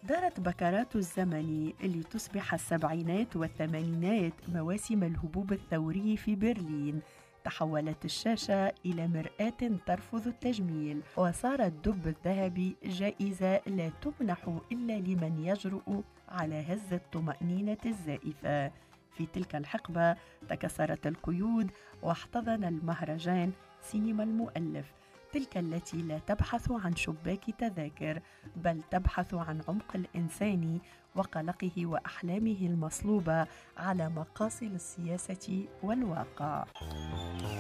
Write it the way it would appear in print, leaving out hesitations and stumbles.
دارت بكرات الزمن لتصبح السبعينات والثمانينات مواسم الهبوب الثوري في برلين. تحولت الشاشة إلى مرآة ترفض التجميل، وصار الدب الذهبي جائزة لا تمنح إلا لمن يجرؤ على هز الطمأنينة الزائفة. في تلك الحقبة تكسرت القيود واحتضن المهرجان سينما المؤلف، تلك التي لا تبحث عن شباك تذاكر، بل تبحث عن عمق الإنسان وقلقه وأحلامه المصلوبة على مقاصل السياسة والواقع.